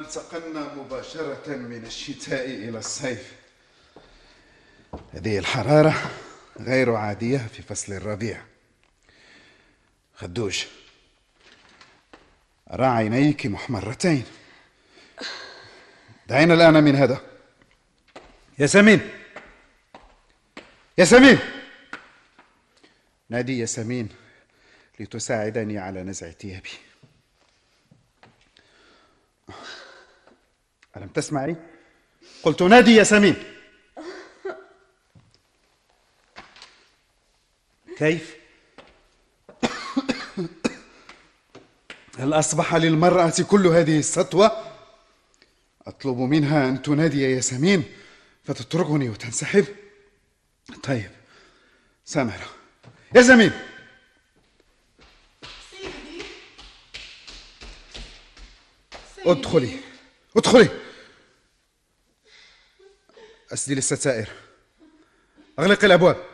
انتقلنا مباشرة من الشتاء إلى الصيف. هذه الحرارة غير عادية في فصل الربيع. خدوش، أرى عينيك محمرتين. دعينا الآن من هذا. ياسمين، ياسمين، نادي ياسمين لتساعدني على نزع ثيابي. ألم تسمعي؟ قلت نادي ياسمين. كيف؟ هل أصبح للمرأة كل هذه السطوة؟ أطلب منها أن تنادي ياسمين فتتركني وتنسحب. طيب سامرة. ياسمين، سيدي. ادخلي ادخلي. أسدلي الستائر، أغلقي الأبواب.